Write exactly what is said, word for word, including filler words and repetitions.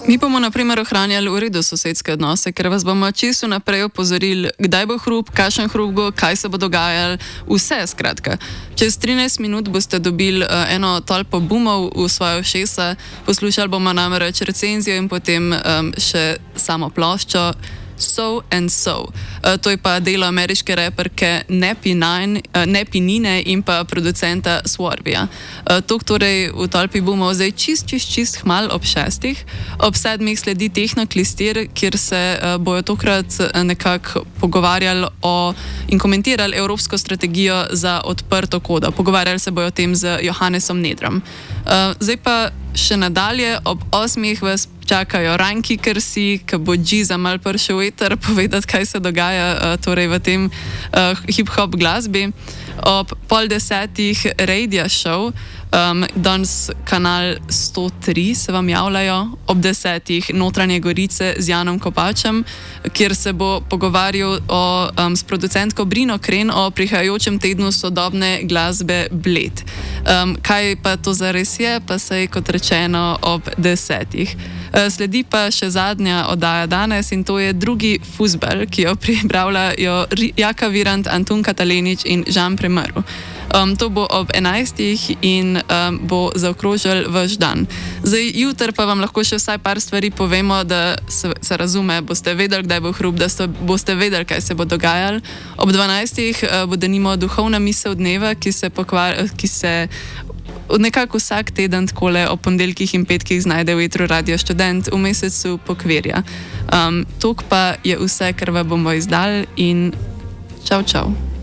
Mi bomo na primer ohranjali v redu sosedske odnose, ker vas bomo čisto naprej opozorili, kdaj bo hrup, kakšen hrup bo, kaj se bo dogajalo, vse skratka. Čez trinajst minut boste dobili uh, eno tolpo bumov v svoje ušesa, poslušali bomo namreč recenzijo in potem um, še samo ploščo So and So. Uh, to je pa delo ameriške reperke Nepi Nine in pa producenta Swarvija. Uh, to torej v tolpi bomo zdaj čist, čist, čist hmal ob šestih. Ob sedmih sledi Tehnoklistir, kjer se uh, bojo tokrat nekako pogovarjali o in komentirali evropsko strategijo za odprto kodo. Pogovarjali se bojo o tem z Johannesom Nedrom. Uh, zdaj pa še nadalje ob osmih vas čakajo Ranki Kersi, ki bo Džiza mal prišel v eter povedati, kaj se dogaja uh, torej v tem uh, hip-hop glasbi. Ob pol desetih Radio Show, um, danes kanal sto tri se vam javljajo, ob desetih Notranje Gorice z Janom Kopačem, kjer se bo pogovarjal o, um, s producentko Brino Kren o prihajajočem tednu sodobne glasbe Bled. Um, kaj pa to zares je, pa se je kot rečeno ob desetih. Sledi pa še zadnja oddaja danes in to je drugi fuzbal, ki jo pripravljajo Jaka Virant, Antun Katalenić in Žan Premrl. Um, to bo ob enajstih in um, bo zaokrožil vaš dan. Zdaj, jutr pa vam lahko še vsaj par stvari povemo, da se, se razume, boste vedeli, kdaj bo hrup, da ste, boste vedeli, kaj se bo dogajalo. Ob dvanajstih uh, bo denimo duhovna misel dneva, ki se, pokvar, ki se nekako vsak teden takole ob ponedeljkih in petkih znajde v etru Radio Študent v mesecu Pokvirja. Um, tok pa je vse, kar vam bomo izdali in čau, čau.